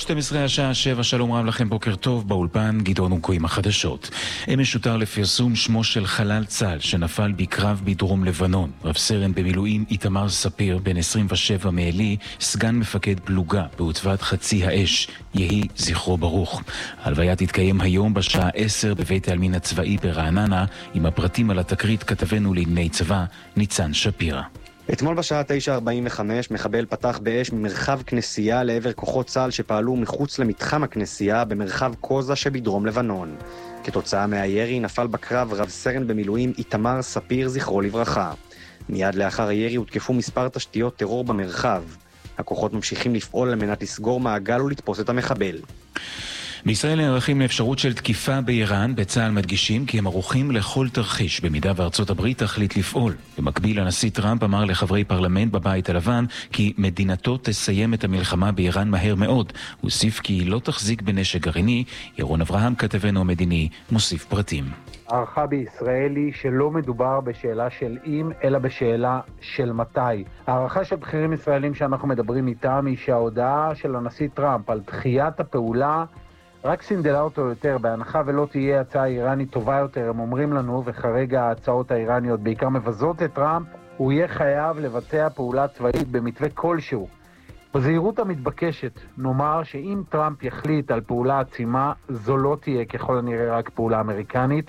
12 השעה 7, שלום רב לכם, בוקר טוב, באולפן גדעון אונקו עם החדשות. אמש הותר לפרסום שמו של חלל צה"ל שנפל בקרב בדרום לבנון. רב סרן במילואים איתמר ספיר, בן 27 מעלי, סגן מפקד פלוגה בעוצבת חצי האש, יהי זכרו ברוך. ההלוויה תתקיים היום בשעה 10 בבית העלמין הצבאי ברעננה. עם הפרטים על התקרית כתבנו לענייני צבא ניצן שפירא. אתמול בשעה 9:45 מחבל פתח באש ממרחב כנסייה לעבר כוחות צה"ל שפעלו מחוץ למתחם הכנסייה במרחב קוזה שבדרום לבנון. כתוצאה מהירי נפל בקרב רב סרן במילואים איתמר ספיר זכרו לברכה. מיד לאחר הירי הותקפו מספר תשתיות טרור במרחב. הכוחות ממשיכים לפעול על מנת לסגור מעגל ולתפוס את המחבל. בישראל נערכים לאפשרות של תקיפה באיראן. בצה"ל מדגישים כי הם ערוכים לכל תרחיש במידה וארצות הברית תחליט לפעול. במקביל, הנשיא טראמפ אמר לחברי פרלמנט בבית הלבן כי מדינתו תסיים את המלחמה באיראן מהר מאוד. הוא הוסיף כי היא לא תחזיק בנשק גרעיני. ירון אברהם, כתבנו המדיני, מוסיף פרטים. הערכה בישראל היא שלא מדובר בשאלה של אם, אלא בשאלה של מתי. הערכה של בכירים ישראלים שאנחנו מדברים איתם היא שההודעה של הנשיא טראמפ על דחיית הפעולה רק סינדלה אותו יותר, בהנחה ולא תהיה הצעה איראנית טובה יותר, הם אומרים לנו, וכרגע ההצעות האיראניות בעיקר מבזות את טראמפ, הוא יהיה חייב לבצע פעולה צבאית במתווה כלשהו. בזהירות המתבקשת, נאמר שאם טראמפ יחליט על פעולה עצימה, זו לא תהיה ככל הנראה רק פעולה אמריקנית.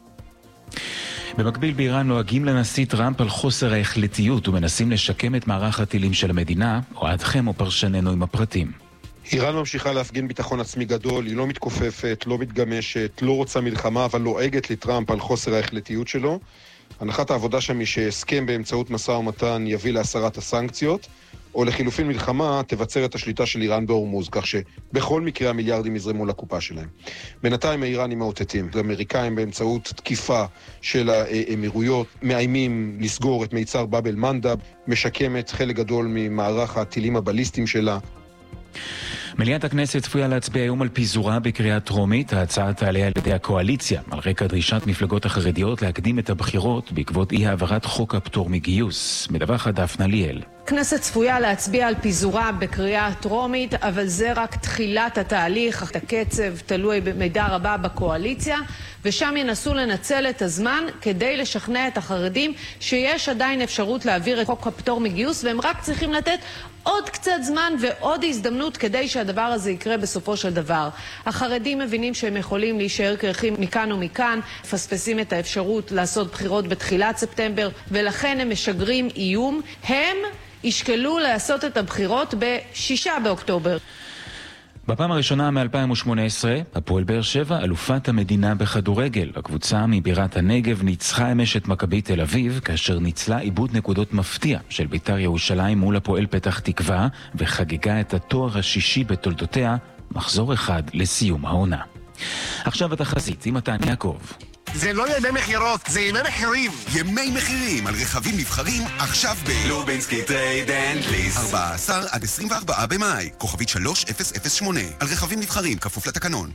במקביל באיראן נוהגים לנשיא טראמפ על חוסר ההחלטיות ומנסים לשקם את מערך הטילים של המדינה. אוהדכם או פרשננו עם הפרטים. איראן ממשיכה להפגין ביטחון עצמי גדול, היא לא מתכופפת, לא מתגמשת, לא רוצה מלחמה, אבל לועגת לטראמפ על חוסר ההחלטיות שלו. הנחת העבודה שם היא שהסכם באמצעות משא ומתן יביא להסרת הסנקציות, או לחילופין מלחמה תבצר את השליטה של איראן בהורמוז, כך שבכל מקרה המיליארדים יזרמו לקופה שלהם. בינתיים האיראנים מאותתים, האמריקאים באמצעות תקיפה של האמירויות, מאיימים לסגור את מיצר באב אל-מנדב, משקמת חלק גדול ממערך הטילים הבליסטיים שלה. מליאת הכנסת צפויה להצביע היום על פיזורה בקריאה טרומית. ההצעה תעלה על ידי הקואליציה על רקע דרישת מפלגות החרדיות להקדים את הבחירות בעקבות אי העברת חוק הפטור מגיוס. מדווחת דפנה ליאל. הכנסת צפויה להצביע על פיזורה בקריאה טרומית, אבל זה רק תחילת התהליך. הקצב תלוי במידה רבה בקואליציה, ושם ינסו לנצל את הזמן כדי לשכנע את החרדים שיש עדיין אפשרות להעביר את חוק הפטור מגיוס, והם רק צריכים לתת עוד קצת זמן ועוד הזדמנות כדי שהדבר הזה יקרה בסופו של דבר. החרדים מבינים שהם יכולים להישאר קרחים מכאן ומכאן, פספסים את האפשרות לעשות בחירות בתחילת ספטמבר, ולכן הם משגרים איום. הם ישקלו לעשות את הבחירות ב-6 באוקטובר. בפעם הראשונה מ-2018, הפועל באר שבע, אלופת המדינה בכדורגל. הקבוצה מבירת הנגב ניצחה אמש את מכבי תל אביב, כאשר ניצלה איבוד נקודות מפתיע של בית"ר ירושלים מול הפועל פתח תקווה, וחגגה את התואר השישי בתולדותיה, מחזור אחד לסיום העונה. עכשיו התחזית עם מתן יעקב. זה לא ימי מחירות, זה ימי מחירים. ימי מחירים על רכבים נבחרים עכשיו לובינסקי טרייד אנד ליס. 14 עד 24 במאי, כוכבית 3008. על רכבים נבחרים, כפוף לתקנון.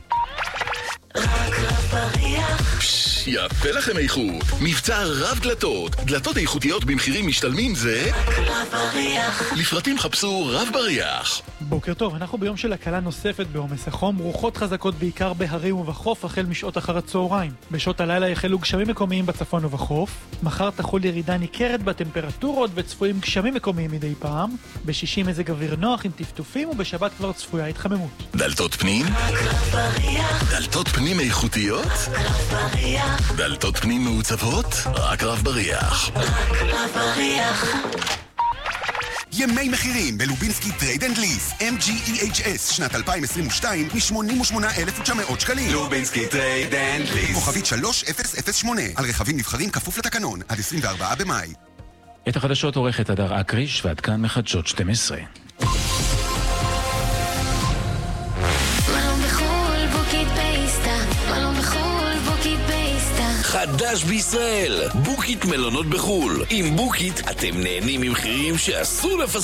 רק רב בריח. יפה לכם איכות. מבצע רב דלתות. דלתות איכותיות במחירים משתלמים זה רק רב בריח. לפרטים חפשו רב בריח. בוקר טוב, אנחנו ביום של הקלה נוספת בעומס החום, רוחות חזקות בעיקר בהרים ובחוף החל משעות אחר הצהריים. בשעות הלילה יחלו גשמים מקומיים בצפון ובחוף. מחר תחול ירידה ניכרת בטמפרטורות וצפויים גשמים מקומיים מדי פעם. בשישי מזג אוויר נוח עם טפטופים, ובשבת כבר צפויה התחממות. דלתות פנים? רק רב בריח. דלתות פנים איכותיות? רק רב בריח. דלתות פנים מעוצבות? רק רב בריח. רק רב בריח. ימי מחירים בלובינסקי טרייד אנד ליס. MGEHS שנת 2022 מ-88,900 שקלים. לובינסקי טרייד אנד ליס. כוכבית 3008. על רכבים נבחרים כפוף לתקנון. עד 24 במאי. את החדשות עורכת הדר אקריש, ועד כאן מחדשות 12. חדש בישראל, בוקית מלונות בחול. עם בוקית אתם נהנים ממחירים שאסור לפספס.